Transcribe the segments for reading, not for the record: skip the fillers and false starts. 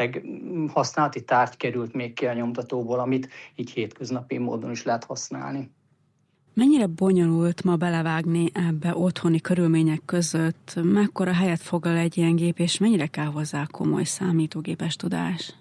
rengeteg használati tárgy került még ki a nyomtatóból, amit így hétköznapi módon is lehet használni. Mennyire bonyolult ma belevágni ebbe otthoni körülmények között? Mekkora helyet foglal egy ilyen gép, és mennyire kell hozzá komoly számítógépes tudás?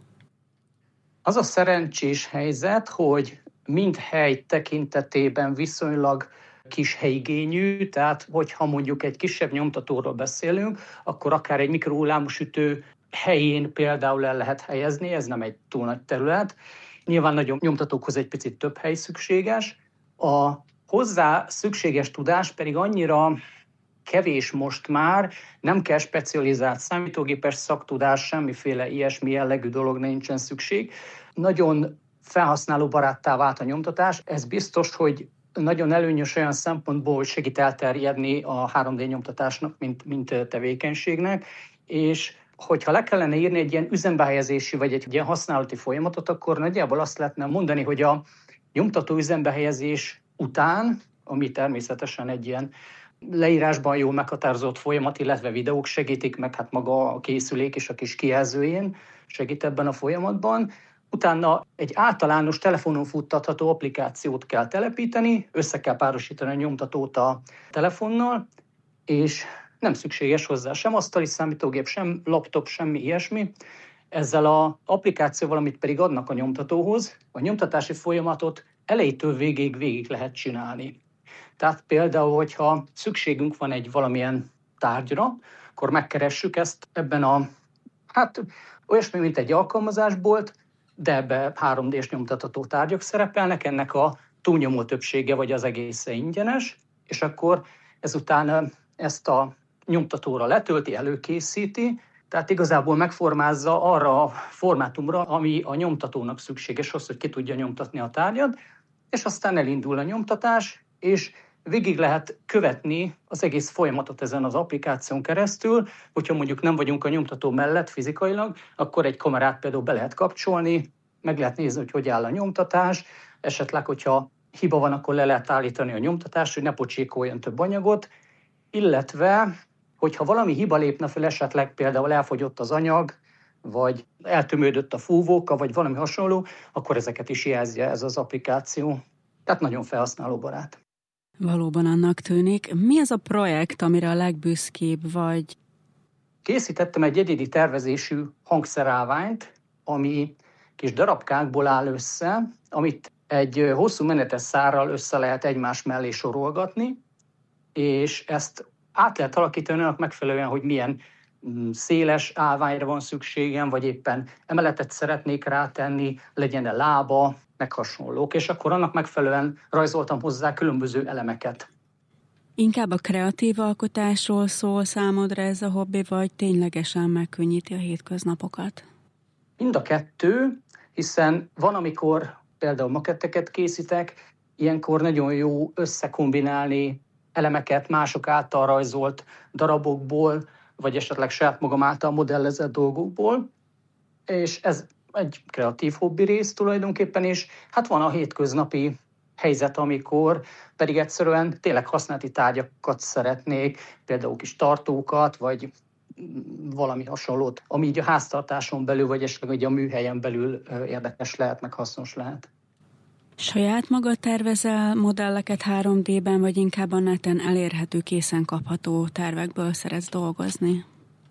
Az a szerencsés helyzet, hogy mind hely tekintetében viszonylag kis helyigényű, tehát hogyha mondjuk egy kisebb nyomtatóról beszélünk, akkor akár egy mikrohullámosütő helyén például el lehet helyezni, ez nem egy túl nagy terület. Nyilván nagyobb nyomtatókhoz egy picit több hely szükséges. A hozzá szükséges tudás pedig annyira kevés most már, nem kell specializált számítógépes szaktudás, semmiféle ilyesmi jellegű dolog nincsen szükség. Nagyon felhasználóbaráttá vált a nyomtatás. Ez biztos, hogy nagyon előnyös olyan szempontból, hogy segít elterjedni a 3D nyomtatásnak, mint tevékenységnek, és hogyha le kellene írni egy ilyen üzembehelyezési vagy egy ilyen használati folyamatot, akkor nagyjából azt lehetne mondani, hogy a nyomtató üzembehelyezés után, ami természetesen egy ilyen leírásban jól meghatározott folyamat, illetve videók segítik, meg hát maga a készülék és a kis kijelzőjén segít ebben a folyamatban. Utána egy általános telefonon futtatható applikációt kell telepíteni, össze kell párosítani a nyomtatót a telefonnal, és nem szükséges hozzá sem asztali számítógép, sem laptop, semmi ilyesmi. Ezzel az applikációval, amit pedig adnak a nyomtatóhoz, a nyomtatási folyamatot elejétől végig lehet csinálni. Tehát például, hogyha szükségünk van egy valamilyen tárgyra, akkor megkeressük ezt ebben olyasmi, mint egy alkalmazásbolt, de ebbe 3D-s nyomtatható tárgyak szerepelnek, ennek a túlnyomó többsége vagy az egésze ingyenes, és akkor ezután ezt a nyomtatóra letölti, előkészíti, tehát igazából megformázza arra a formátumra, ami a nyomtatónak szükséges ahhoz, hogy ki tudja nyomtatni a tárgyat, és aztán elindul a nyomtatás, és végig lehet követni az egész folyamatot ezen az applikáción keresztül. Hogyha mondjuk nem vagyunk a nyomtató mellett fizikailag, akkor egy kamerát például be lehet kapcsolni, meg lehet nézni, hogy áll a nyomtatás, esetleg, hogyha hiba van, akkor le lehet állítani a nyomtatást, hogy ne pocsékoljon több anyagot, illetve, hogyha valami hiba lépne fel, esetleg például elfogyott az anyag, vagy eltömődött a fúvóka, vagy valami hasonló, akkor ezeket is jelzi ez az applikáció. Tehát nagyon felhasználóbarát. Valóban annak tűnik. Mi az a projekt, amire a legbüszkébb vagy? Készítettem egy egyedi tervezésű hangszerállványt, ami kis darabkákból áll össze, amit egy hosszú menetes szárral össze lehet egymás mellé sorolgatni, és ezt át lehet alakítani annak megfelelően, hogy milyen széles állványra van szükségem, vagy éppen emeletet szeretnék rátenni, legyen-e lába, meg hasonlók, és akkor annak megfelelően rajzoltam hozzá különböző elemeket. Inkább a kreatív alkotásról szól számodra ez a hobbi, vagy ténylegesen megkönnyíti a hétköznapokat? Mind a kettő, hiszen van, amikor például maketteket készítek, ilyenkor nagyon jó összekombinálni elemeket mások által rajzolt darabokból, vagy esetleg saját magam által modellezett dolgokból, és ez egy kreatív hobbi rész tulajdonképpen is. Hát van a hétköznapi helyzet, amikor pedig egyszerűen tényleg használati tárgyakat szeretnék, például kis tartókat, vagy valami hasonlót, ami így a háztartáson belül, vagy esetleg a műhelyen belül érdekes lehet, meg hasznos lehet. Saját maga tervezel modelleket 3D-ben, vagy inkább a neten elérhető, készen kapható tervekből szeretsz dolgozni?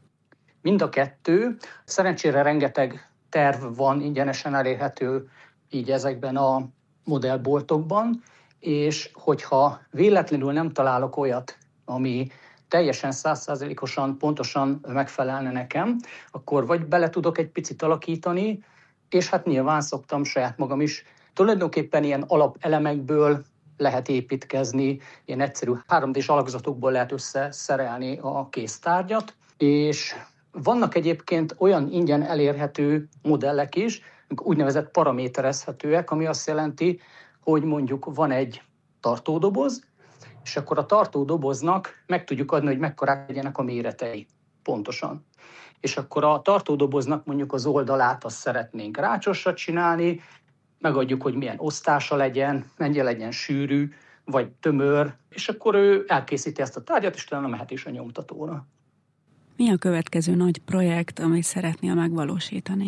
Mind a kettő. Szerencsére rengeteg terv van ingyenesen elérhető így ezekben a modellboltokban, és hogyha véletlenül nem találok olyat, ami teljesen 100%-osan pontosan megfelelne nekem, akkor vagy bele tudok egy picit alakítani, és hát nyilván szoktam saját magam is. Tulajdonképpen ilyen alapelemekből lehet építkezni, ilyen egyszerű 3D-s alakzatokból lehet összeszerelni a késztárgyat, és vannak egyébként olyan ingyen elérhető modellek is, úgynevezett paraméterezhetőek, ami azt jelenti, hogy mondjuk van egy tartódoboz, és akkor a tartódoboznak meg tudjuk adni, hogy mekkorák legyenek a méretei pontosan. És akkor a tartódoboznak mondjuk az oldalát azt szeretnénk rácsosra csinálni, megadjuk, hogy milyen osztása legyen, mennyire legyen sűrű, vagy tömör, és akkor ő elkészíti ezt a tárgyat, és utána mehet is a nyomtatóra. Mi a következő nagy projekt, amit szeretnél megvalósítani?